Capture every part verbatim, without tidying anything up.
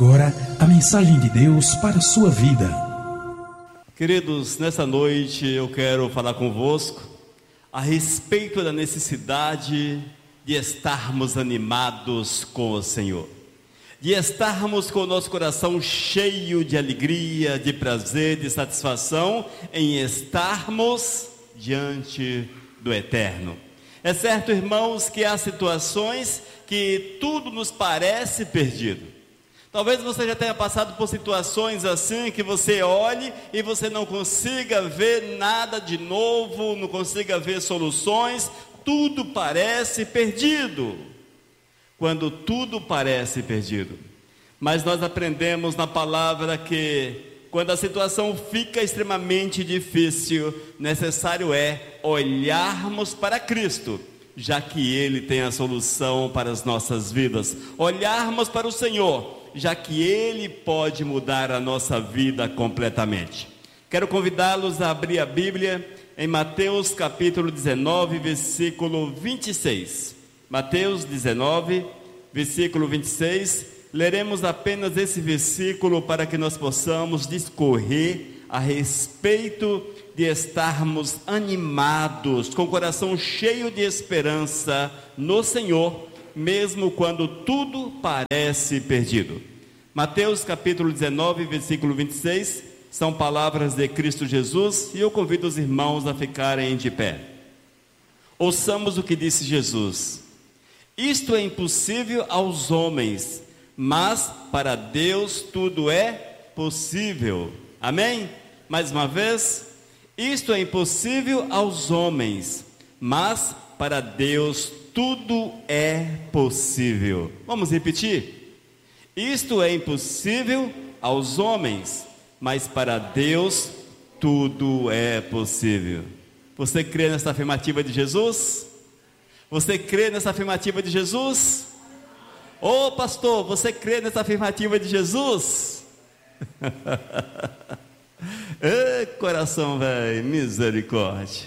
agora a mensagem de Deus para a sua vida. Queridos, nessa noite eu quero falar convosco a respeito da necessidade de estarmos animados com o Senhor, de estarmos com o nosso coração cheio de alegria, de prazer, de satisfação em estarmos diante do Eterno. É certo, irmãos, que há situações que tudo nos parece perdido. Talvez você já tenha passado por situações assim, que você olhe e você não consiga ver nada de novo, não consiga ver soluções, tudo parece perdido. Quando tudo parece perdido. Mas nós aprendemos na palavra que quando a situação fica extremamente difícil, necessário é olharmos para Cristo, já que Ele tem a solução para as nossas vidas. Olharmos para o Senhor, já que Ele pode mudar a nossa vida completamente. Quero convidá-los a abrir a Bíblia em Mateus capítulo dezenove, versículo vinte e seis. Mateus dezenove, versículo vinte e seis. Leremos apenas esse versículo para que nós possamos discorrer a respeito de estarmos animados, com o coração cheio de esperança no Senhor, mesmo quando tudo parece perdido. Mateus capítulo dezenove, versículo vinte e seis, são palavras de Cristo Jesus, e eu convido os irmãos a ficarem de pé. Ouçamos o que disse Jesus: isto é impossível aos homens, mas para Deus tudo é possível. Amém? Mais uma vez, isto é impossível aos homens, mas para Deus tudo é possível. Vamos repetir? Isto é impossível aos homens, mas para Deus tudo é possível. Você crê nessa afirmativa de Jesus? Você crê nessa afirmativa de Jesus? Ô pastor, você crê nessa afirmativa de Jesus? Ê, coração velho, misericórdia.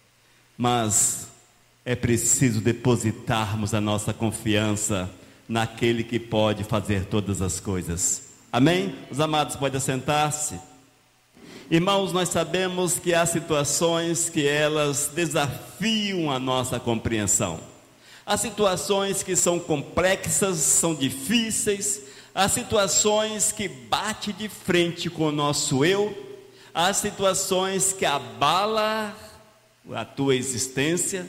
Mas é preciso depositarmos a nossa confiança naquele que pode fazer todas as coisas. Amém? Os amados podem assentar-se. Irmãos, nós sabemos que há situações que elas desafiam a nossa compreensão. Há situações que são complexas, são difíceis. Há situações que batem de frente com o nosso eu. Há situações que abalam a tua existência,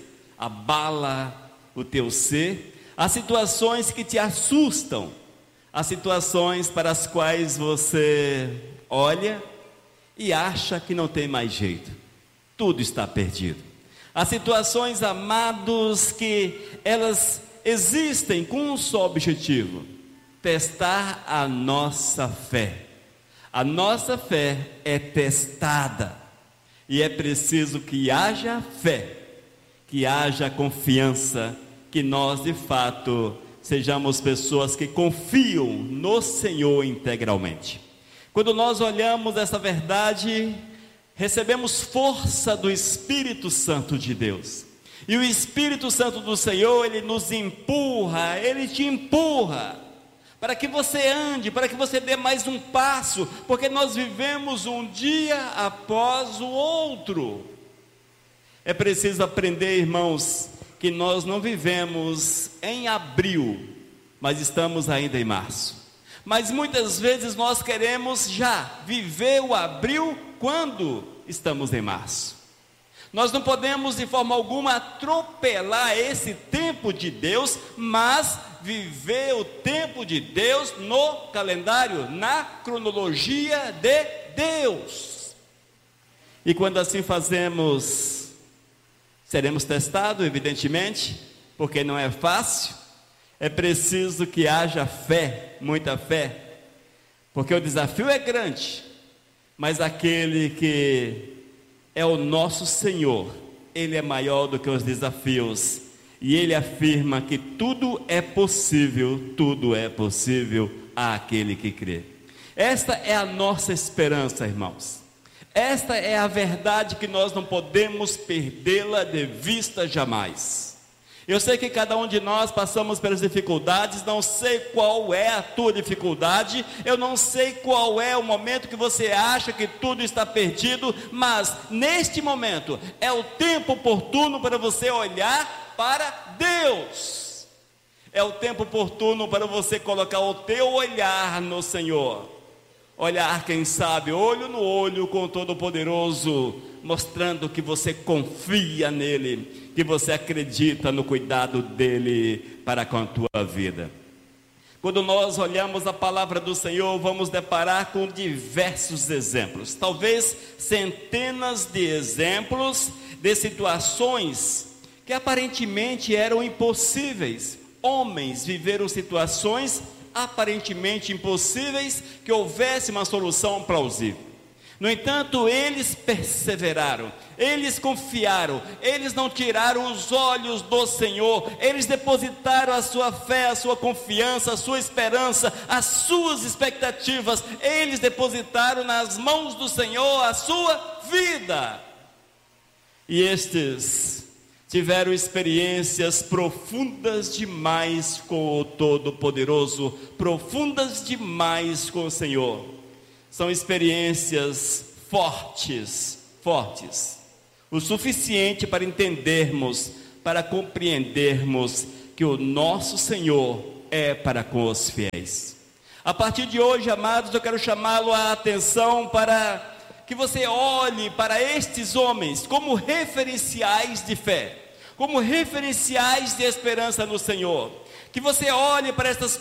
abala o teu ser. Há situações que te assustam. Há situações para as quais você olha e acha que não tem mais jeito. Tudo está perdido. Há situações, amados, que elas existem com um só objetivo: testar a nossa fé. A nossa fé é testada, e é preciso que haja fé, que haja confiança, que nós de fato sejamos pessoas que confiam no Senhor integralmente. Quando nós olhamos essa verdade, recebemos força do Espírito Santo de Deus, e o Espírito Santo do Senhor, ele nos empurra, ele te empurra, para que você ande, para que você dê mais um passo, porque nós vivemos um dia após o outro. É preciso aprender, irmãos, que nós não vivemos em abril, mas estamos ainda em março. Mas muitas vezes nós queremos já viver o abril quando estamos em março. Nós não podemos de forma alguma atropelar esse tempo de Deus, mas viver o tempo de Deus no calendário, na cronologia de Deus. E quando assim fazemos, seremos testados, evidentemente, porque não é fácil. É preciso que haja fé, muita fé, porque o desafio é grande, mas aquele que é o nosso Senhor, Ele é maior do que os desafios, e Ele afirma que tudo é possível, tudo é possível àquele que crê. Esta é a nossa esperança, irmãos. Esta é a verdade que nós não podemos perdê-la de vista jamais. Eu sei que cada um de nós passamos pelas dificuldades, não sei qual é a tua dificuldade, eu não sei qual é o momento que você acha que tudo está perdido, mas neste momento é o tempo oportuno para você olhar para Deus. É o tempo oportuno para você colocar o teu olhar no Senhor. Olhar, quem sabe, olho no olho com o Todo-Poderoso, mostrando que você confia nele, que você acredita no cuidado dele para com a tua vida. Quando nós olhamos a palavra do Senhor, vamos deparar com diversos exemplos, talvez centenas de exemplos de situações que aparentemente eram impossíveis. Homens viveram situações aparentemente impossíveis, que houvesse uma solução plausível. No entanto, eles perseveraram, eles confiaram, eles não tiraram os olhos do Senhor, eles depositaram a sua fé, a sua confiança, a sua esperança, as suas expectativas, eles depositaram nas mãos do Senhor a sua vida. E estes tiveram experiências profundas demais com o Todo-Poderoso, profundas demais com o Senhor. São experiências fortes, fortes, o suficiente para entendermos, para compreendermos que o nosso Senhor é para com os fiéis. A partir de hoje, amados, eu quero chamá-lo a atenção para que você olhe para estes homens como referenciais de fé, como referenciais de esperança no Senhor. Que você olhe para estas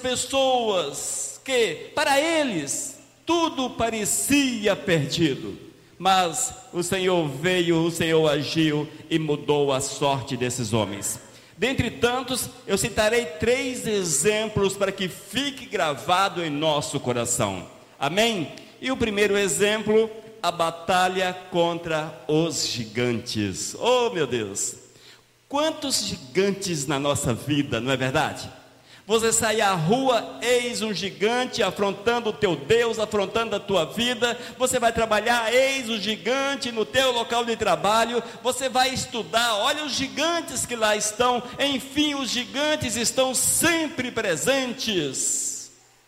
pessoas que, para eles, tudo parecia perdido, mas o Senhor veio, o Senhor agiu e mudou a sorte desses homens. Dentre tantos, eu citarei três exemplos para que fique gravado em nosso coração. Amém? E o primeiro exemplo, a batalha contra os gigantes. Oh, meu Deus! Quantos gigantes na nossa vida, não é verdade? Você sai à rua, eis um gigante afrontando o teu Deus, afrontando a tua vida. Você vai trabalhar, eis o gigante no teu local de trabalho. Você vai estudar, olha os gigantes que lá estão. Enfim, os gigantes estão sempre presentes.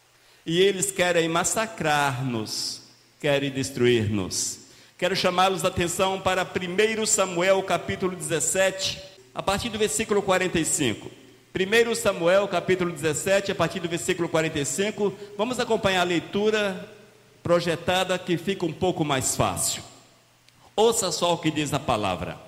E eles querem massacrar-nos, querem destruir-nos. Quero chamá-los a atenção para primeiro Samuel capítulo dezessete, a partir do versículo quarenta e cinco. primeiro Samuel capítulo dezessete, a partir do versículo quarenta e cinco. Vamos acompanhar a leitura projetada, que fica um pouco mais fácil. Ouça só o que diz a palavra.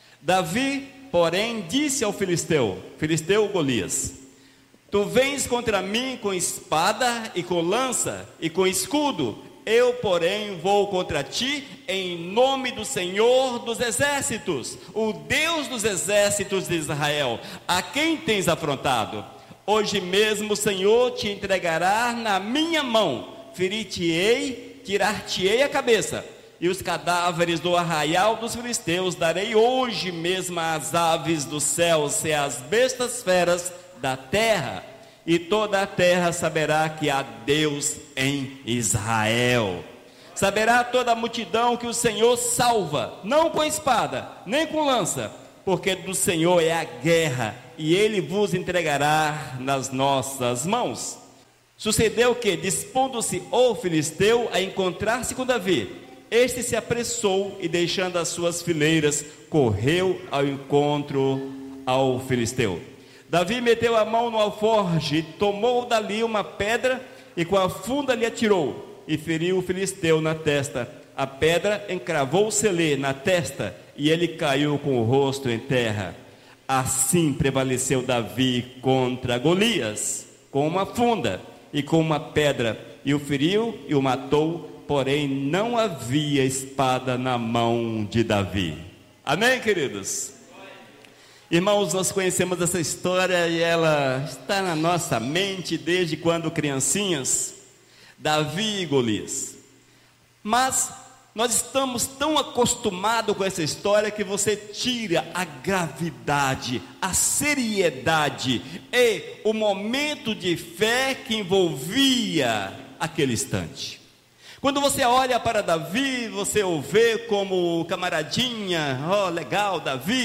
Davi, porém, disse ao filisteu, filisteu Golias: tu vens contra mim com espada e com lança e com escudo, eu, porém, vou contra ti em nome do Senhor dos exércitos, o Deus dos exércitos de Israel, a quem tens afrontado. Hoje mesmo o Senhor te entregará na minha mão, ferir-te-ei, tirar-te-ei a cabeça, e os cadáveres do arraial dos filisteus darei hoje mesmo às aves dos céus e às bestas feras da terra. E toda a terra saberá que há Deus em Israel. Saberá toda a multidão que o Senhor salva, não com espada, nem com lança, porque do Senhor é a guerra, e Ele vos entregará nas nossas mãos. Sucedeu que, dispondo-se o filisteu a encontrar-se com Davi, este se apressou e, deixando as suas fileiras, correu ao encontro ao filisteu. Davi meteu a mão no alforje, tomou dali uma pedra e com a funda lhe atirou e feriu o filisteu na testa. A pedra encravou-se-lhe na testa e ele caiu com o rosto em terra. Assim prevaleceu Davi contra Golias, com uma funda e com uma pedra, e o feriu e o matou, porém não havia espada na mão de Davi. Amém, queridos? Irmãos, nós conhecemos essa história e ela está na nossa mente desde quando criancinhas, Davi e Golias. Mas nós estamos tão acostumados com essa história que você tira a gravidade, a seriedade e o momento de fé que envolvia aquele instante. Quando você olha para Davi, você o vê como camaradinha, oh legal Davi.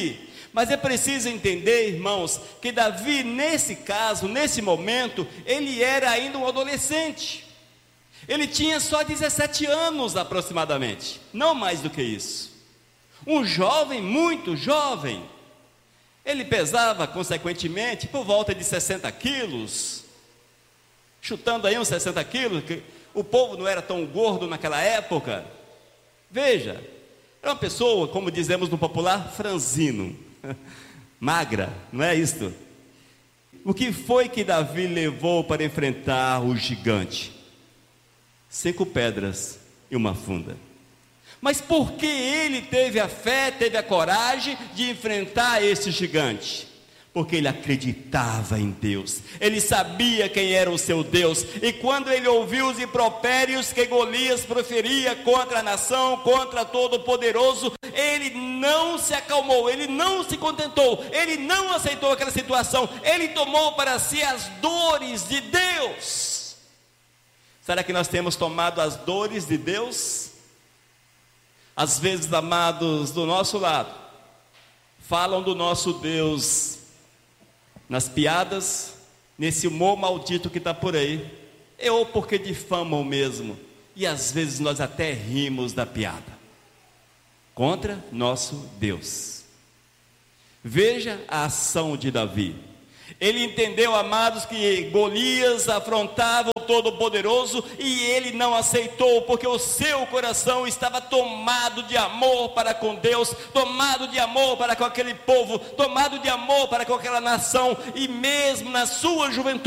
Mas é preciso entender, irmãos, que Davi, nesse caso, nesse momento, ele era ainda um adolescente. Ele tinha só dezessete anos aproximadamente, não mais do que isso. Um jovem, muito jovem. Ele pesava, consequentemente, por volta de sessenta quilos, chutando aí uns sessenta quilos, que o povo não era tão gordo naquela época. Veja, era uma pessoa, como dizemos no popular, franzino, magra, não é isto? O que foi que Davi levou para enfrentar o gigante? Cinco pedras e uma funda. Mas por que ele teve a fé, teve a coragem de enfrentar esse gigante? Porque ele acreditava em Deus, ele sabia quem era o seu Deus, e quando ele ouviu os impropérios que Golias proferia contra a nação, contra Todo-Poderoso, ele não se acalmou, ele não se contentou, ele não aceitou aquela situação, ele tomou para si as dores de Deus. Será que nós temos tomado as dores de Deus? Às vezes, amados, do nosso lado, falam do nosso Deus nas piadas, nesse humor maldito que está por aí, ou porque difamam mesmo, e às vezes nós até rimos da piada, contra nosso Deus. Veja a ação de Davi. Ele entendeu, amados, que Golias afrontava o Todo-Poderoso, e ele não aceitou, porque o seu coração estava tomado de amor para com Deus, tomado de amor para com aquele povo, tomado de amor para com aquela nação, e mesmo na sua juventude,